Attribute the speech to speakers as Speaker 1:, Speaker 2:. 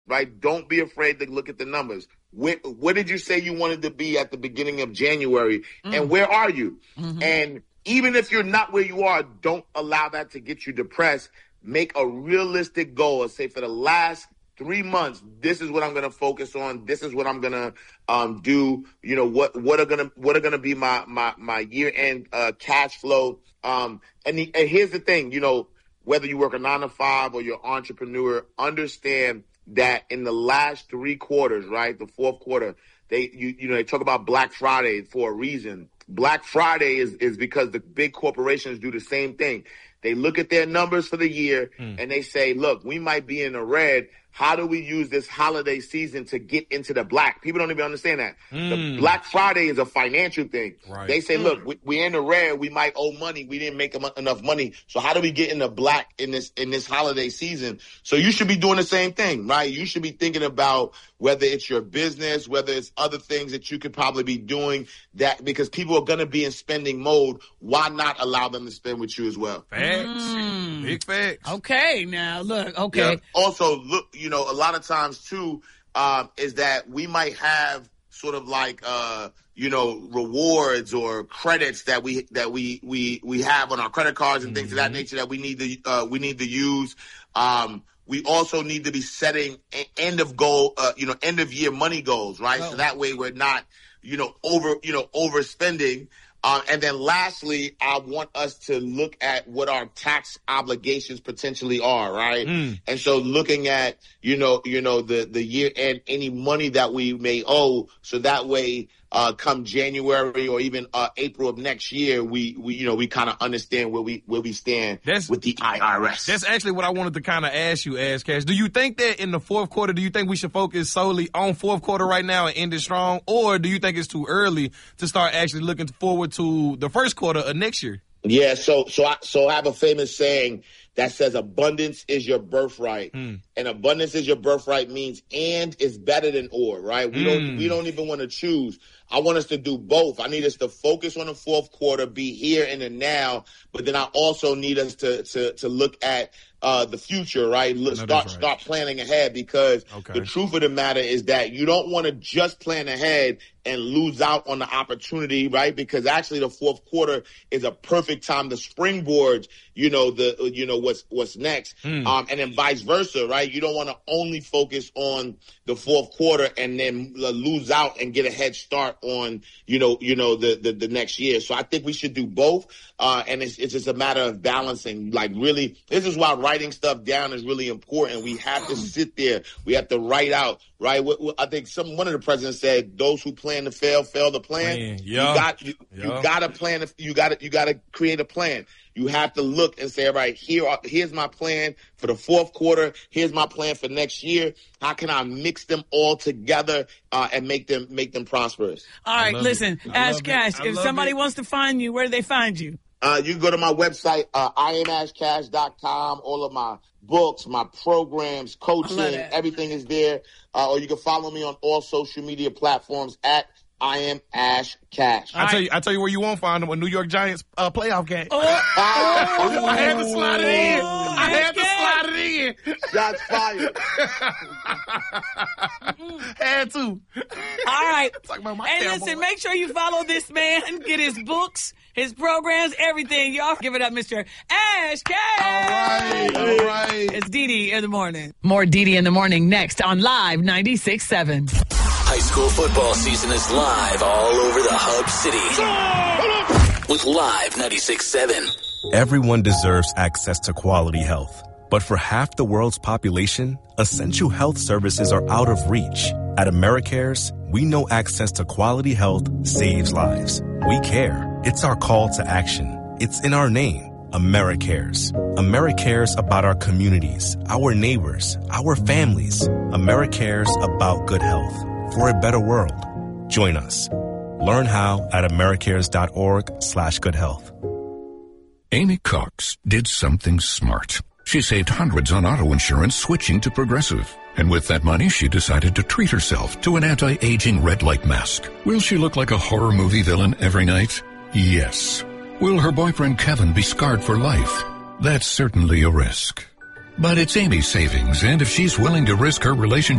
Speaker 1: right? Don't be afraid to look at the numbers. What did you say you wanted to be at the beginning of January, and where are you? Mm-hmm. And even if you're not where you are, don't allow that to get you depressed. Make a realistic goal and say, for the last 3 months, this is what I'm going to focus on. This is what I'm going to do. You know, what are going to be my year-end cash flow. And here's the thing, you know, whether you work a 9 to 5 or you're an entrepreneur, understand that in the last 3 quarters, right, the fourth quarter, they talk about Black Friday for a reason. Black Friday is because the big corporations do the same thing. They look at their numbers for the year and they say, look, we might be in the red. How do we use this holiday season to get into the black? People don't even understand that. The Black Friday is a financial thing. Right. They say, look, we're in the red. We might owe money. We didn't make enough money. So how do we get in the black in this holiday season? So you should be doing the same thing, right? You should be thinking about whether it's your business, whether it's other things that you could probably be doing, that because people are going to be in spending mode. Why not allow them to spend with you as well?
Speaker 2: Facts. Big facts.
Speaker 3: Okay, now look. Okay.
Speaker 1: Yeah. Also, look, you know, a lot of times too is that we might have sort of like rewards or credits that we have on our credit cards and things of that nature that we need to use. We also need to be setting end of year money goals, right? Oh. So that way we're not, overspending. And then lastly, I want us to look at what our tax obligations potentially are, right? And so looking at, the year end, any money that we may owe, so that way, come January or even April of next year, we kind of understand where we stand with the IRS.
Speaker 2: That's actually what I wanted to kind of ask you, Ash Cash. Do you think that in the fourth quarter, do you think we should focus solely on fourth quarter right now and end it strong, or do you think it's too early to start actually looking forward to the first quarter of next year?
Speaker 1: Yeah, so I have a famous saying that says abundance is your birthright. And abundance is your birthright means and is better than or, right? We don't even want to choose. I want us to do both. I need us to focus on the fourth quarter, be here in the now, but then I also need us to look at the future, right? Start planning ahead, because the truth of the matter is that you don't want to just plan ahead and lose out on the opportunity, right? Because actually the fourth quarter is a perfect time to springboard, what's next. And then vice versa, right? You don't want to only focus on the fourth quarter and then lose out and get a head start on, the next year. So I think we should do both. And it's just a matter of balancing. Like, really, this is why writing stuff down is really important. We have to sit there. We have to write out, right? I think one of the presidents said, those who plan to fail to plan. You got to plan. You got to create a plan. You have to look and say, all right, here's my plan for the fourth quarter. Here's my plan for next year. How can I mix them all together and make them prosperous?
Speaker 3: All right, listen, Ash Cash, if somebody wants to find you, where do they find you?
Speaker 1: You can go to my website, IamAshCash.com. All of my books, my programs, coaching, everything is there. Or you can follow me on all social media platforms at I am Ash Cash.
Speaker 2: I tell you where you won't find them, a New York Giants playoff game. I had to slide it in.
Speaker 1: Shots fired.
Speaker 2: Had to.
Speaker 3: All right. And listen, make sure you follow this man, get his books, his programs, everything. Y'all give it up, Mr. Ash Cash.
Speaker 2: All right.
Speaker 3: It's Dee in the morning. More Dee in the morning next on Live 96.7.
Speaker 4: High school football season is live all over the Hub City with Live 96.7.
Speaker 5: Everyone deserves access to quality health. But for half the world's population, essential health services are out of reach. At AmeriCares, we know access to quality health saves lives. We care. It's our call to action. It's in our name. AmeriCares. AmeriCares about our communities, our neighbors, our families. AmeriCares about good health. For a better world. Join us. Learn how at americares.org/goodhealth.
Speaker 6: Amy Cox did something smart. She saved hundreds on auto insurance switching to Progressive. And with that money, she decided to treat herself to an anti-aging red light mask. Will she look like a horror movie villain every night? Yes. Will her boyfriend Kevin be scarred for life? That's certainly a risk. But it's Amy's savings, and if she's willing to risk her relationship